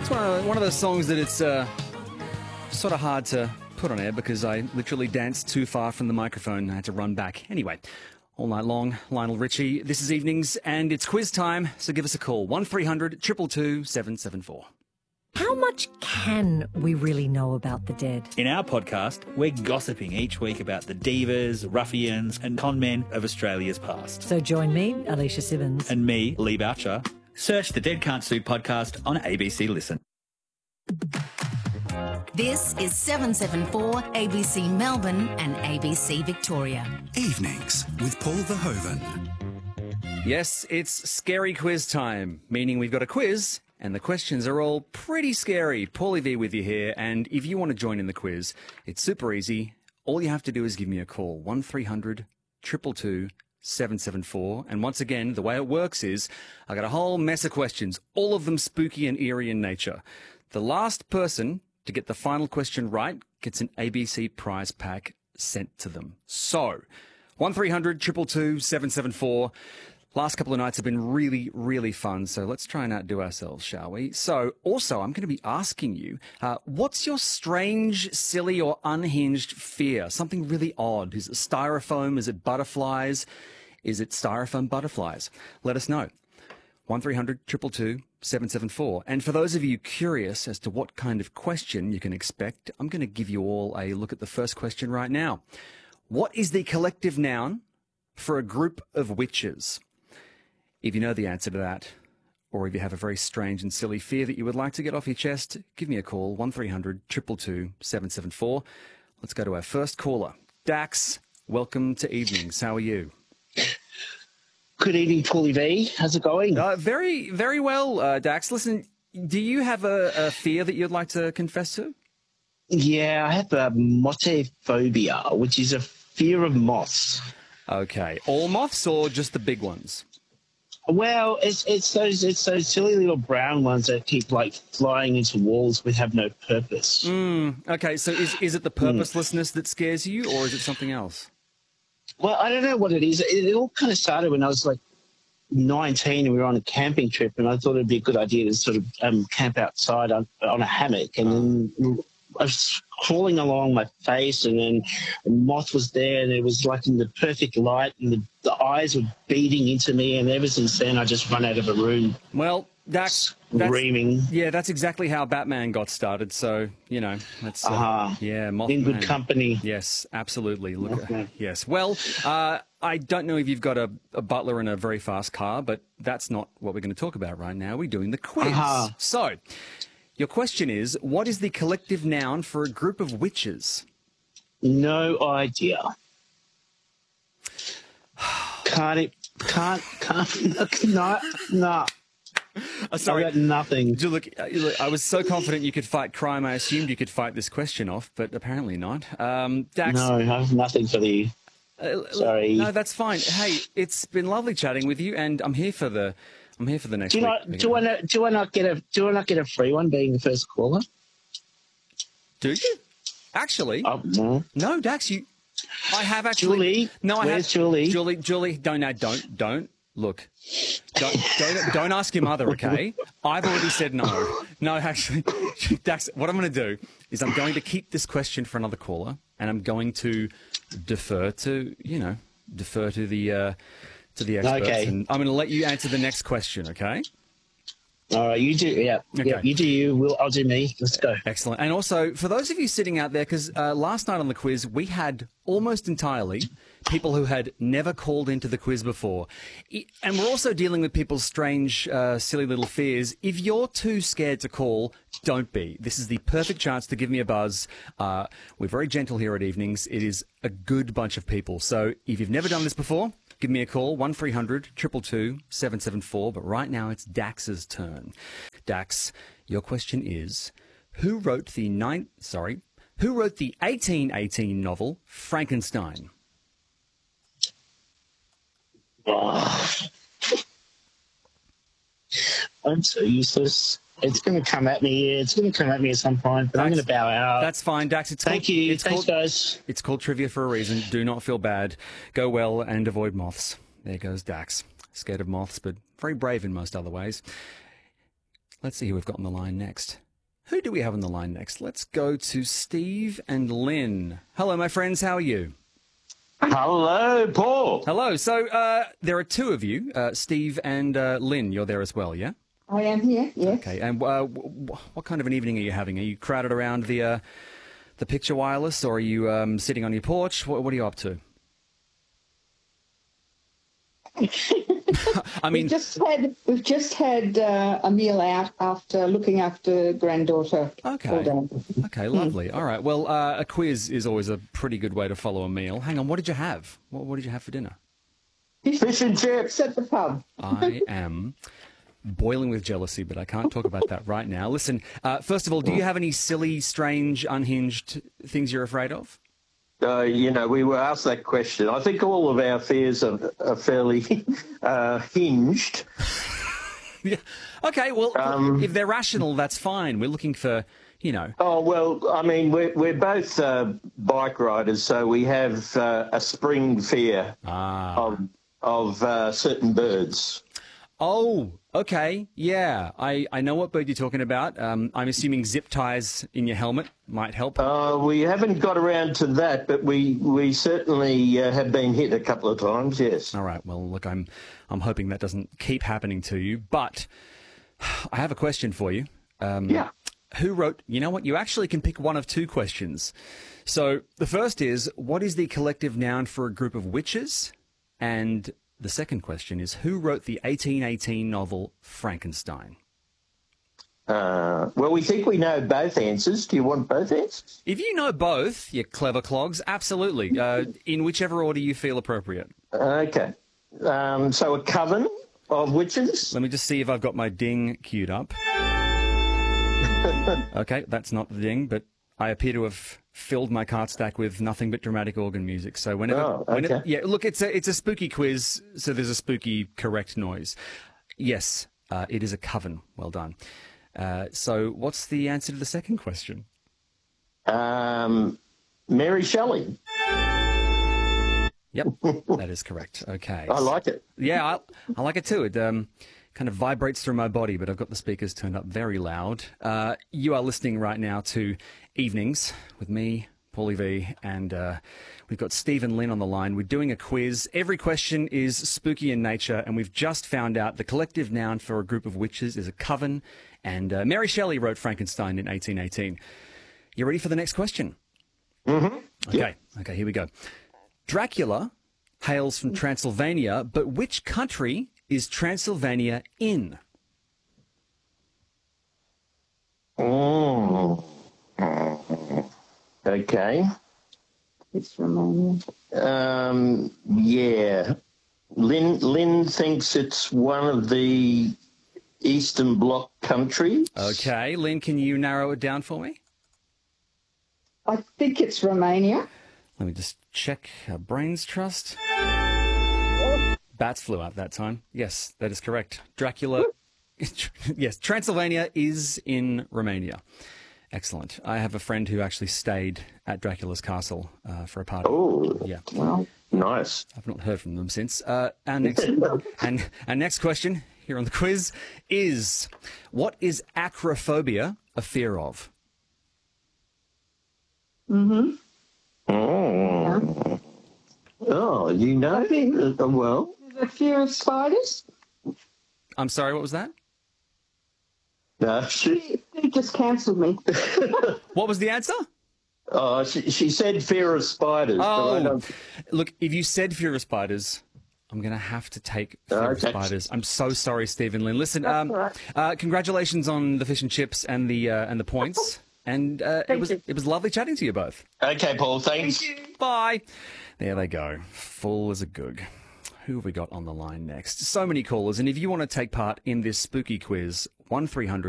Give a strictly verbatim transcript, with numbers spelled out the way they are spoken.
It's one of, one of those songs that it's uh, sort of hard to put on air because I literally danced too far from the microphone and I had to run back. Anyway, all night long, Lionel Richie. This is Evenings and it's quiz time, so give us a call. one three hundred two two two seven seven four. How much can we really know about the dead? In our podcast, we're gossiping each week about the divas, ruffians and con men of Australia's past. So join me, Alicia Simmons. And me, Lee Boucher. Search the Dead Can't Sue podcast on A B C Listen. This is seven seven four A B C Melbourne and A B C Victoria. Evenings with Paul Verhoeven. Yes, it's scary quiz time, meaning we've got a quiz and the questions are all pretty scary. Paulie V with you here, and if you want to join in the quiz, it's super easy. All you have to do is give me a call, one three hundred two two two seven seven four. And once again, the way it works is I got a whole mess of questions, all of them spooky and eerie in nature. The last person to get the final question right gets an A B C prize pack sent to them. So, one three hundred two two two seven seven four. Last couple of nights have been really, really fun, so let's try and outdo ourselves, shall we? So, also, I'm going to be asking you, uh, what's your strange, silly, or unhinged fear? Something really odd. Is it styrofoam? Is it butterflies? Is it styrofoam butterflies? Let us know. one three hundred two two two seven seven four. And for those of you curious as to what kind of question you can expect, I'm going to give you all a look at the first question right now. What is the collective noun for a group of witches? If you know the answer to that, or if you have a very strange and silly fear that you would like to get off your chest, give me a call, one three hundred two two two seven seven four. Let's go to our first caller. Dax, welcome to Evenings. How are you? Good evening, Paulie V. How's it going? Uh, very, very well, uh, Dax. Listen, do you have a, a fear that you'd like to confess to? Yeah, I have a motephobia, which is a fear of moths. Okay. All moths or just the big ones? Well, it's it's those it's those silly little brown ones that keep like flying into walls with have no purpose. Mm, okay, so is is it the purposelessness mm. that scares you, or is it something else? Well, I don't know what it is. It, it all kind of started when I was like nineteen and we were on a camping trip, and I thought it'd be a good idea to sort of um, camp outside on, on a hammock, and then I was crawling along my face, and then a moth was there, and it was like in the perfect light, and the, the eyes were beating into me, and ever since then I just run out of a room. Well, that's, screaming. That's, yeah, that's exactly how Batman got started. So you know, that's uh, uh-huh. yeah, Mothman. In good company. Yes, absolutely. Look, uh, yes. Well, uh, I don't know if you've got a, a butler and a very fast car, but that's not what we're going to talk about right now. We're doing the quiz. Uh-huh. So. Your question is, what is the collective noun for a group of witches? No idea. Can't it, can't, can't, no, no. Oh, sorry. I got nothing. Look, look, I was so confident you could fight crime, I assumed you could fight this question off, but apparently not. Um, Dax, no, I have nothing for the... Uh, Sorry. No, that's fine. Hey, it's been lovely chatting with you, and I'm here for the... I'm here for the next do you week. Not, do I not, do I not get a do I not get a free one being the first caller? Do you? Actually, oh, no. no, Dax, you. I have actually. Julie, no, I where's have. Julie? Julie, Julie, don't, no, don't, don't look. Don't, don't, don't ask your mother, okay? I've already said no. No, actually, Dax, what I'm going to do is I'm going to keep this question for another caller, and I'm going to defer to, you know, defer to the. Uh, to the experts, okay. And I'm going to let you answer the next question, okay? All right, you do, yeah. Okay. Yeah, you do you, we'll, I'll do me. Let's go. Excellent. And also, for those of you sitting out there, because uh, last night on the quiz, we had almost entirely people who had never called into the quiz before. And we're also dealing with people's strange, uh, silly little fears. If you're too scared to call, don't be. This is the perfect chance to give me a buzz. Uh, we're very gentle here at Evenings. It is a good bunch of people. So if you've never done this before, give me a call, one three hundred two two two seven seven four. But right now it's Dax's turn. Dax, your question is, who wrote the nine, sorry, who wrote the eighteen eighteen novel Frankenstein? Oh. I'm so useless. It's going to come at me. It's going to come at me at some point, but Dax, I'm going to bow out. That's fine, Dax. It's Thank called, you. It's Thanks, called, guys. It's called trivia for a reason. Do not feel bad. Go well and avoid moths. There goes Dax. Scared of moths, but very brave in most other ways. Let's see who we've got on the line next. Who do we have on the line next? Let's go to Steve and Lynn. Hello, my friends. How are you? Hello, Paul. Hello. So uh, there are two of you, uh, Steve and uh, Lynn. You're there as well, yeah? I am here, yes. Okay. And uh, w- w- what kind of an evening are you having? Are you crowded around the uh, the picture wireless, or are you um, sitting on your porch? What, what are you up to? I mean, we've just had we've just had uh, a meal out after looking after granddaughter. Okay. all day. Okay, lovely. All right. Well, uh, a quiz is always a pretty good way to follow a meal. Hang on, what did you have? What, what did you have for dinner? Fish and chips at the pub. I am boiling with jealousy, but I can't talk about that right now. Listen, uh, first of all, do you have any silly, strange, unhinged things you're afraid of? Uh, you know, we were asked that question. I think all of our fears are, are fairly uh, hinged. Yeah. Okay, well, Um, if they're rational, that's fine. We're looking for, you know. Oh, well, I mean, we're, we're both uh, bike riders, so we have uh, a spring fear Ah. of, of uh, certain birds. Oh, okay. Yeah, I, I know what bird you're talking about. Um, I'm assuming zip ties in your helmet might help. Uh, we haven't got around to that, but we, we certainly uh, have been hit a couple of times, yes. All right. Well, look, I'm I'm hoping that doesn't keep happening to you. But I have a question for you. Um, Yeah. Who wrote? You know what? You actually can pick one of two questions. So the first is, what is the collective noun for a group of witches? And the second question is, who wrote the eighteen eighteen novel Frankenstein? Uh, well, we think we know both answers. Do you want both answers? If you know both, you clever clogs, absolutely. Uh, in whichever order you feel appropriate. Okay. Um, so a coven of witches? Let me just see if I've got my ding queued up. Okay, that's not the ding, but I appear to have filled my cart stack with nothing but dramatic organ music. So whenever, Oh, okay. whenever yeah, look, it's a it's a spooky quiz, so there's a spooky correct noise. Yes, uh, it is a coven. Well done. Uh, so what's the answer to the second question? Um, Mary Shelley. Yep, that is correct. Okay. I like it. Yeah, I, I like it too. It um, kind of vibrates through my body, but I've got the speakers turned up very loud. Uh, you are listening right now to Evenings with me, Paulie V, and uh, we've got Steve and Lynn on the line. We're doing a quiz. Every question is spooky in nature, and we've just found out the collective noun for a group of witches is a coven, and uh, Mary Shelley wrote Frankenstein in eighteen eighteen. You ready for the next question? Mm-hmm. Okay, Yep. okay, here we go. Dracula hails from Transylvania, but which country is Transylvania in? Mm. Okay. It's Romania. Um, yeah. Lynn, Lynn thinks it's one of the Eastern Bloc countries. Okay, Lynn, can you narrow it down for me? I think it's Romania. Let me just check our brains trust. Bats flew out that time. Yes, that is correct. Dracula. Yes, Transylvania is in Romania. Excellent. I have a friend who actually stayed at Dracula's castle uh, for a party. Oh, Yeah, well, nice. I've not heard from them since. Uh, our next and our next question here on the quiz is: what is acrophobia a fear of? Mm-hmm. Oh, oh you know? Uh, well, The fear of spiders? I'm sorry, what was that? no, she, They, they just cancelled me. What was the answer? oh, she, she said fear of spiders. but I Oh, don't- look, if you said fear of spiders, I'm going to have to take fear of Okay. spiders. I'm so sorry, Stephen Lynn. Listen, um, all right. uh, congratulations on the fish and chips and the uh, and the points. And uh, it Thank was you. it was lovely chatting to you both. Okay, Paul, thanks. Bye. There they go. Full as a goog. Who have we got on the line next? So many callers. And if you want to take part in this spooky quiz, one three hundred